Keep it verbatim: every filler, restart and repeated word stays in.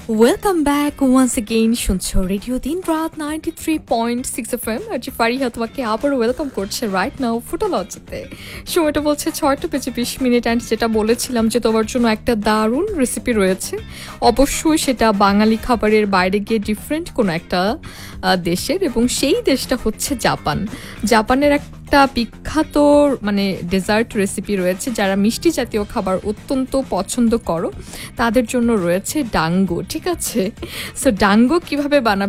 Welcome back once again শুনছো radio দিন রাত ninety three point six F M R যে ফারিহা তোমাকে আবারও ওয়েলকাম করছে রাইট নাও ফুটো লজ্জাতে। সময়টা বলছে ছয়টা বেজে বিশ মিনিট অ্যান্ড যেটা বলেছিলাম যে তোমার জন্য একটা দারুণ রেসিপি রয়েছে, অবশ্যই সেটা বাঙালি খাবারের বাইরে গিয়ে ডিফারেন্ট কোনো একটা দেশের, এবং সেই দেশটা হচ্ছে জাপান। জাপানের একটা বিখ্যাত মানে ডেজার্ট রেসিপি রয়েছে, যারা মিষ্টি জাতীয় খাবার অত্যন্ত পছন্দ করো তাদের জন্য রয়েছে ডাঙ্গো। ঠিক আছে, সো ডাঙ্গো কিভাবে বানাবে